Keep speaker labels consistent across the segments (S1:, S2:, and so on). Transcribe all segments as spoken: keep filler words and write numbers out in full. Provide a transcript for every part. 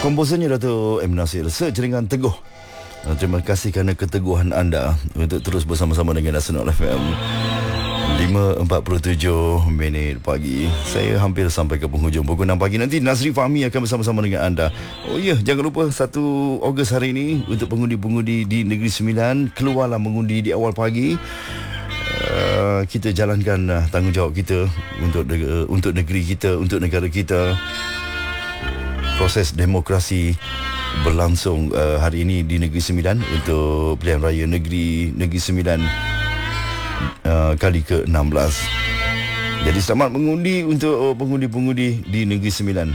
S1: Komposernya Dato' M. Nasir, Sejeringan Teguh. Terima kasih kerana keteguhan anda untuk terus bersama-sama dengan Nasional F M. lima empat puluh tujuh minit pagi. Saya hampir sampai ke penghujung pukul enam pagi nanti. Nazri Fahmi akan bersama-sama dengan anda. Oh ya, jangan lupa satu Ogos hari ini untuk pengundi-pengundi di Negeri Sembilan, keluarlah mengundi di awal pagi. Uh, kita jalankan uh, tanggungjawab kita untuk uh, untuk negeri kita, untuk negara kita. Proses demokrasi berlangsung uh, hari ini di Negeri Sembilan untuk pilihan raya negeri Negeri Sembilan uh, kali ke enam belas. Jadi selamat mengundi untuk uh, pengundi-pengundi di Negeri Sembilan.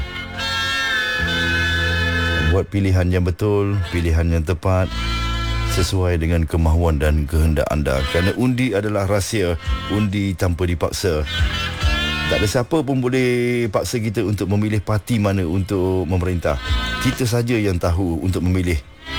S1: Buat pilihan yang betul, pilihan yang tepat, sesuai dengan kemahuan dan kehendak anda. Kerana undi adalah rahsia, undi tanpa dipaksa. Tak ada siapa pun boleh paksa kita untuk memilih parti mana untuk memerintah. Kita saja yang tahu untuk memilih.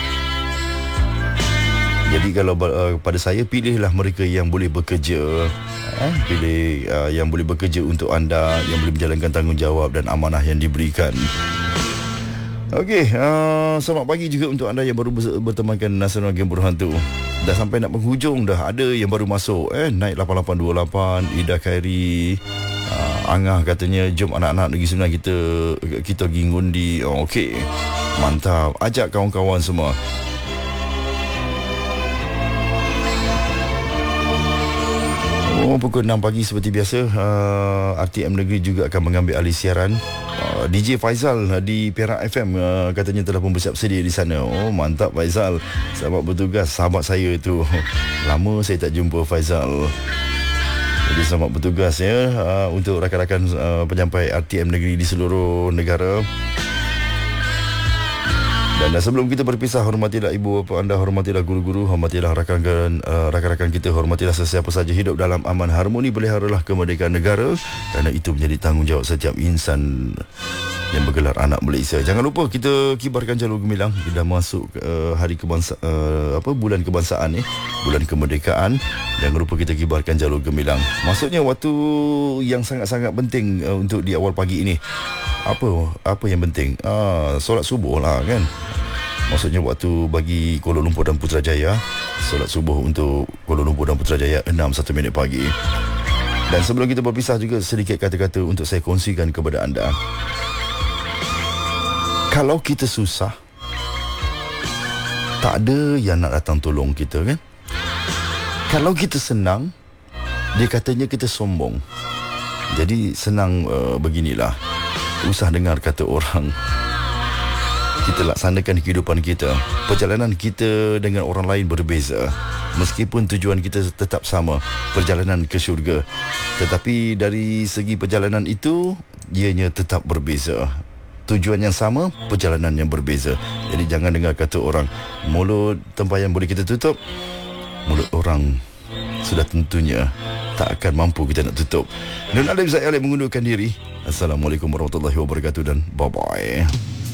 S1: Jadi kalau uh, pada saya, pilihlah mereka yang boleh bekerja. Eh? Pilih uh, yang boleh bekerja untuk anda, yang boleh menjalankan tanggungjawab dan amanah yang diberikan. Okey, uh, selamat pagi juga untuk anda yang baru bertemankan Nasional Gembor Hantu. Dah sampai nak penghujung dah, ada yang baru masuk. Eh, naik lapan lapan dua lapan, Ida Khairi. Uh, Angah katanya, jom anak-anak Negeri Sembilan kita kita pergi ngundi. Oh, okey, mantap. Ajak kawan-kawan semua. Oh, pukul enam pagi seperti biasa, uh, R T M Negeri juga akan mengambil alih siaran. uh, D J Faizal uh, di Perak F M uh, katanya telah pun bersiap sedia di sana. Oh, mantap Faizal, selamat bertugas. Sahabat saya tu, lama saya tak jumpa Faizal. Jadi selamat bertugas ya uh, untuk rakan-rakan uh, penyampai R T M Negeri di seluruh negara. Dan sebelum kita berpisah, hormatilah ibu bapa anda, hormatilah guru-guru, hormatilah rakan-rakan uh, rakan-rakan kita, hormatilah sesiapa saja, hidup dalam aman harmoni, peliharalah kemerdekaan negara, kerana itu menjadi tanggungjawab setiap insan yang bergelar anak Malaysia. Jangan lupa kita kibarkan jalur gemilang. Kita dah masuk uh, hari kebangsa uh, apa bulan kebangsaan ni, bulan kemerdekaan. Jangan lupa kita kibarkan jalur gemilang. Maksudnya waktu yang sangat-sangat penting uh, untuk di awal pagi ini. Apa apa yang penting? Ah, solat subuh lah kan. Maksudnya waktu bagi Kuala Lumpur dan Putrajaya, solat subuh untuk Kuala Lumpur dan Putrajaya enam satu minit pagi. Dan sebelum kita berpisah juga, sedikit kata-kata untuk saya kongsikan kepada anda. Kalau kita susah, tak ada yang nak datang tolong kita kan. Kalau kita senang, dia katanya kita sombong. Jadi senang uh, beginilah. Usah dengar kata orang. Kita laksanakan kehidupan kita. Perjalanan kita dengan orang lain berbeza. Meskipun tujuan kita tetap sama, perjalanan ke syurga. Tetapi dari segi perjalanan itu, ianya tetap berbeza. Tujuan yang sama, perjalanan yang berbeza. Jadi jangan dengar kata orang. Mulut tempayan boleh kita tutup, mulut orang sudah tentunya tak akan mampu kita nak tutup. Dan Alim Zaid Alim mengundurkan diri. Assalamualaikum warahmatullahi wabarakatuh dan bye-bye.